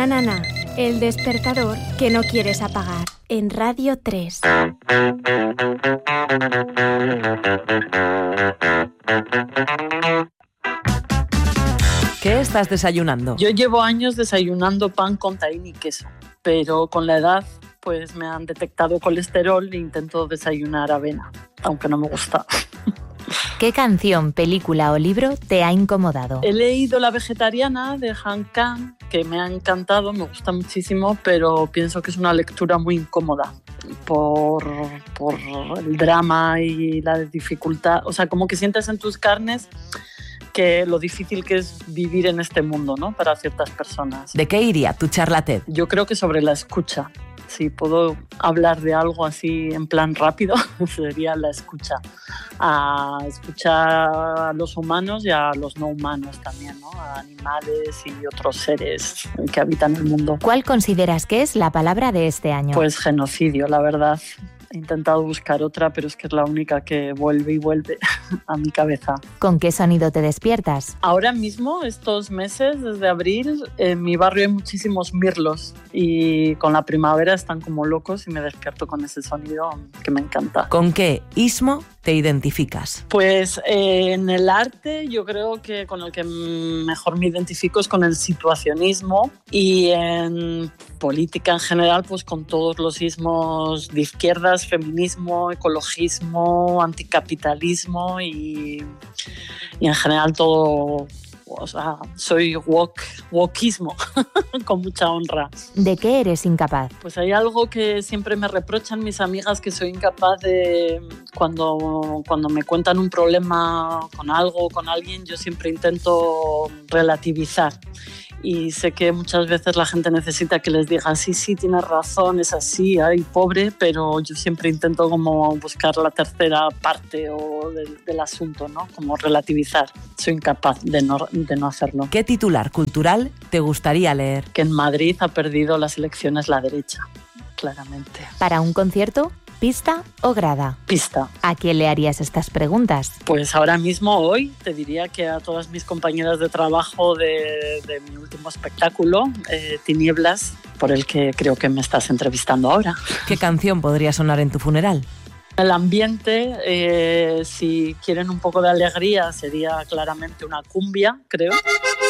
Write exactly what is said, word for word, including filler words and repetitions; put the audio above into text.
Na Na Na, el despertador que no quieres apagar, en Radio tres. ¿Qué estás desayunando? Yo llevo años desayunando pan con tahín y queso, pero con la edad pues me han detectado colesterol e intento desayunar avena, aunque no me gusta. ¿Qué canción, película o libro te ha incomodado? He leído La vegetariana de Han Kang, que me ha encantado, me gusta muchísimo, pero pienso que es una lectura muy incómoda por, por el drama y la dificultad. O sea, como que sientes en tus carnes que lo difícil que es vivir en este mundo, ¿no? Para ciertas personas. ¿De qué iría tu charla TED? Yo creo que sobre la escucha. Si puedo hablar de algo así en plan rápido, sería la escucha. A escuchar a los humanos y a los no humanos también, ¿no? A animales y otros seres que habitan el mundo. ¿Cuál consideras que es la palabra de este año? Pues genocidio, la verdad. He intentado buscar otra, pero es que es la única que vuelve y vuelve a mi cabeza. ¿Con qué sonido te despiertas? Ahora mismo, estos meses, desde abril, en mi barrio hay muchísimos mirlos y con la primavera están como locos y me despierto con ese sonido que me encanta. ¿Con qué ismo te identificas? Pues eh, en el arte yo creo que con el que mejor me identifico es con el situacionismo, y en política en general pues con todos los ismos de izquierdas, feminismo, ecologismo, anticapitalismo y, y en general todo. O sea, soy woke, wokeismo, con mucha honra. ¿De qué eres incapaz? Pues hay algo que siempre me reprochan mis amigas, que soy incapaz de, cuando, cuando me cuentan un problema con algo, con alguien, yo siempre intento relativizar. Y sé que muchas veces la gente necesita que les digan sí, sí, tienes razón, es así, ay, pobre, pero yo siempre intento como buscar la tercera parte o del, del asunto, ¿no? Como relativizar. Soy incapaz de no, de no hacerlo. ¿Qué titular cultural te gustaría leer? Que en Madrid ha perdido las elecciones la derecha, claramente. ¿Para un concierto? ¿Pista o grada? Pista. ¿A quién le harías estas preguntas? Pues ahora mismo, hoy, te diría que a todas mis compañeras de trabajo de, de mi último espectáculo, eh, Tinieblas, por el que creo que me estás entrevistando ahora. ¿Qué canción podría sonar en tu funeral? El ambiente, eh, si quieren un poco de alegría, sería claramente una cumbia, creo.